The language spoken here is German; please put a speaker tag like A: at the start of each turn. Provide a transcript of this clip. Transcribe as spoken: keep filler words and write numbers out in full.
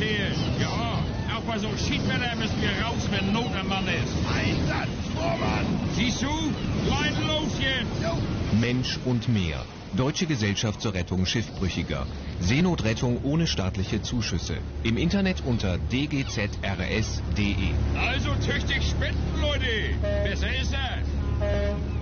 A: hier. Ja, auch bei so Schiedwetter müssen wir raus, wenn Not am Mann ist.
B: Einsatz, Vormann!
A: Siehst du? Leiden los jetzt!
B: Jo.
C: Mensch und Meer. Deutsche Gesellschaft zur Rettung Schiffbrüchiger. Seenotrettung ohne staatliche Zuschüsse. Im Internet unter d g z r s punkt d e.
A: Also tüchtig spenden, Leute. Besser ist er.